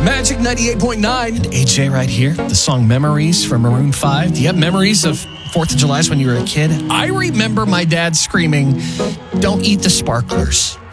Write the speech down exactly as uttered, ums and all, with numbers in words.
Magic ninety-eight point nine. A J right here. The song Memories from Maroon five. Do you have memories of fourth of July when you were a kid? I remember my dad screaming, "Don't eat the sparklers."